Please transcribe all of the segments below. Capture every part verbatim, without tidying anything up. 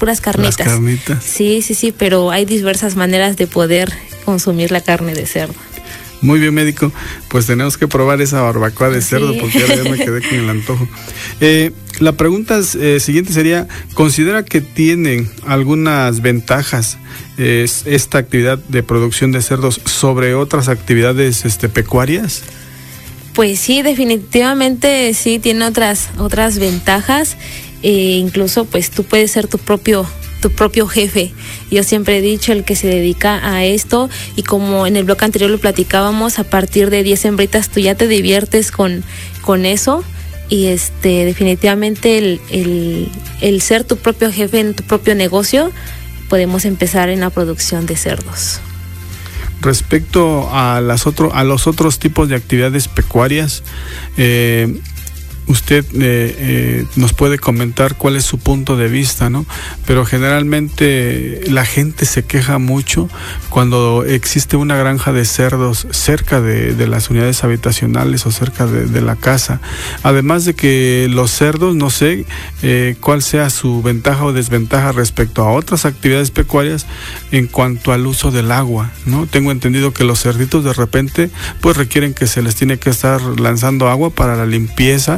puras carnitas. Las carnitas. Sí, sí, sí, pero hay diversas maneras de poder consumir la carne de cerdo. Muy bien, médico, pues tenemos que probar esa barbacoa de cerdo, sí, porque ahora ya me quedé con el antojo. Eh, la pregunta eh, siguiente sería, ¿considera que tienen algunas ventajas eh, esta actividad de producción de cerdos sobre otras actividades este, pecuarias? Pues sí, definitivamente sí, tiene otras, otras ventajas. Eh, incluso pues tú puedes ser tu propio tu propio jefe. Yo siempre he dicho, el que se dedica a esto, y como en el bloque anterior lo platicábamos, a partir de diez hembritas tú ya te diviertes con, con eso, y este definitivamente el, el, el ser tu propio jefe en tu propio negocio, podemos empezar en la producción de cerdos. Respecto a las otro, a los otros tipos de actividades pecuarias, eh, usted eh, eh, nos puede comentar cuál es su punto de vista, ¿no? Pero generalmente la gente se queja mucho cuando existe una granja de cerdos cerca de, de las unidades habitacionales o cerca de, de la casa. Además de que los cerdos, no sé eh, cuál sea su ventaja o desventaja respecto a otras actividades pecuarias en cuanto al uso del agua, ¿no? Tengo entendido que los cerditos de repente pues requieren que se les tiene que estar lanzando agua para la limpieza,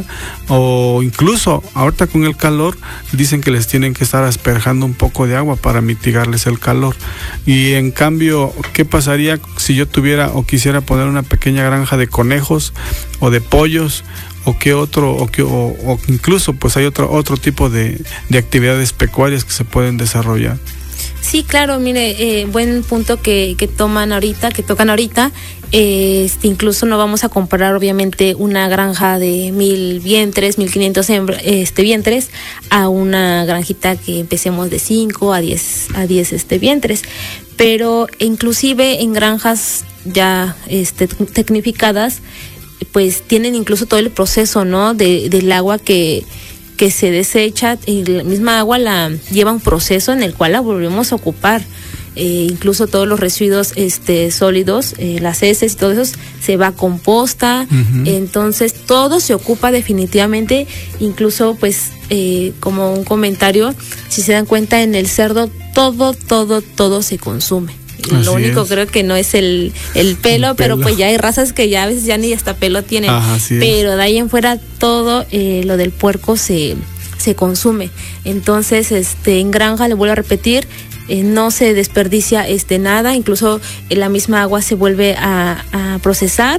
o incluso ahorita con el calor dicen que les tienen que estar asperjando un poco de agua para mitigarles el calor. Y en cambio, ¿qué pasaría si yo tuviera o quisiera poner una pequeña granja de conejos o de pollos, o qué otro, o, qué, o, o incluso pues hay otro otro tipo de, de actividades pecuarias que se pueden desarrollar? Sí, claro, mire, eh, buen punto que, que toman ahorita, que tocan ahorita. Eh, este, incluso no vamos a comparar obviamente una granja de mil vientres, mil quinientos hembra, este, vientres, a una granjita que empecemos de cinco a diez, a diez este, vientres. Pero inclusive en granjas ya este, tecnificadas, pues tienen incluso todo el proceso, ¿no? De, del agua que que se desecha, y la misma agua la lleva un proceso en el cual la volvemos a ocupar. Eh, incluso todos los residuos este, sólidos, eh, las heces y todo eso se va a composta. Uh-huh. Entonces todo se ocupa definitivamente. Incluso pues eh, como un comentario, si se dan cuenta, en el cerdo todo, todo, todo se consume. Así Lo único es. creo que no es el, el pelo, el pero pelo. Pues ya hay razas que ya a veces ya ni hasta pelo tienen. Ajá, pero es. De ahí en fuera todo eh, lo del puerco se, se consume. Entonces este en granja, le vuelvo a repetir, eh, no se desperdicia este nada, incluso eh, la misma agua se vuelve a, a procesar.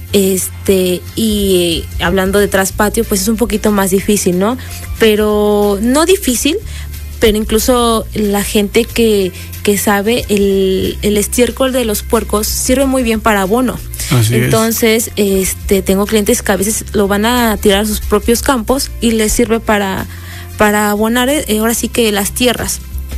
Este y eh, hablando de traspatio, pues es un poquito más difícil, ¿no? Pero no difícil, pero incluso la gente que que sabe, el, el estiércol de los puercos sirve muy bien para abono. Así Entonces, es. este tengo clientes que a veces lo van a tirar a sus propios campos y les sirve para, para abonar, eh, ahora sí que las tierras.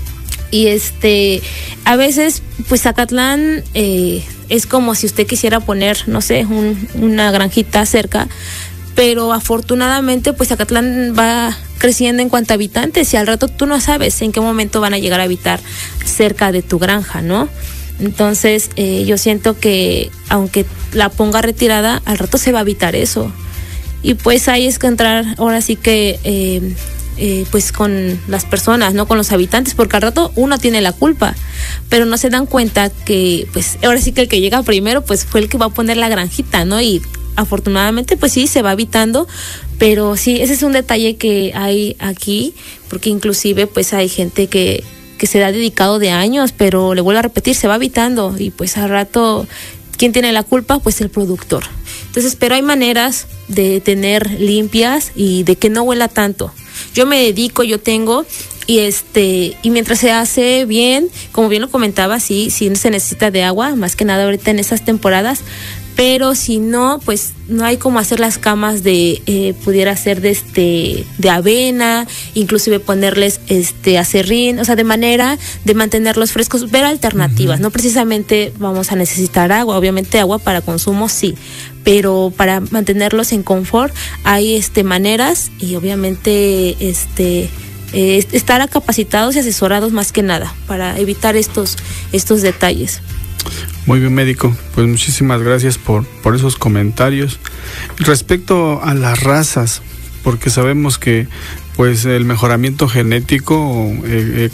Y este a veces, pues Zacatlán eh, es como si usted quisiera poner, no sé, un, una granjita cerca, pero afortunadamente pues Zacatlán va creciendo en cuanto a habitantes, y al rato tú no sabes en qué momento van a llegar a habitar cerca de tu granja, ¿no? Entonces eh, yo siento que aunque la ponga retirada, al rato se va a habitar eso, y pues ahí es que entrar ahora sí que eh, eh, pues con las personas, ¿no? Con los habitantes, porque al rato uno tiene la culpa, pero no se dan cuenta que pues ahora sí que el que llega primero pues fue el que va a poner la granjita, ¿no? Y afortunadamente pues sí se va habitando, pero sí, ese es un detalle que hay aquí, porque inclusive pues hay gente que, que se ha dedicado de años, pero le vuelvo a repetir, se va habitando, y pues al rato, ¿quién tiene la culpa? Pues el productor. Entonces, pero hay maneras de tener limpias y de que no huela tanto. Yo me dedico, yo tengo, y este y mientras se hace bien, como bien lo comentaba, sí, sí se necesita de agua, más que nada ahorita en estas temporadas, pero si no, pues no hay como hacer las camas de, eh, pudiera ser de este, de avena, inclusive ponerles este acerrín, o sea, de manera de mantenerlos frescos, ver alternativas. Uh-huh. No precisamente vamos a necesitar agua, obviamente agua para consumo sí, pero para mantenerlos en confort hay este maneras, y obviamente este eh, estar capacitados y asesorados más que nada para evitar estos, estos detalles. Muy bien, médico, pues muchísimas gracias por, por esos comentarios. Respecto a las razas, porque sabemos que pues el mejoramiento genético eh,